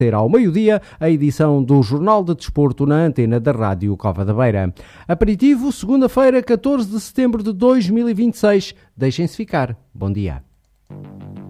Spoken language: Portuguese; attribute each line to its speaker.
Speaker 1: ter ao meio-dia a edição do Jornal de Desporto na antena da Rádio Cova da Beira. Aperitivo, segunda-feira, 14 de setembro de 2026. Deixem-se ficar. Bom dia.